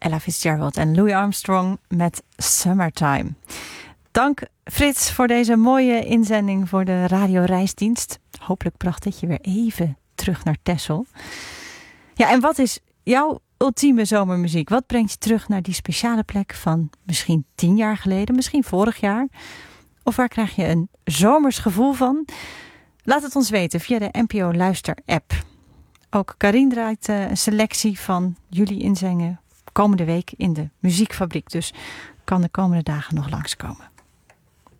Ella Fitzgerald en Louis Armstrong met Summertime. Dank Frits voor deze mooie inzending voor de radioreisdienst. Hopelijk bracht dit je weer even terug naar Texel. Ja, en wat is jouw ultieme zomermuziek? Wat brengt je terug naar die speciale plek van misschien 10 jaar geleden, misschien vorig jaar? Of waar krijg je een zomers gevoel van? Laat het ons weten via de NPO Luister app. Ook Karin draait een selectie van jullie inzendingen komende week in de muziekfabriek. Dus kan de komende dagen nog langskomen.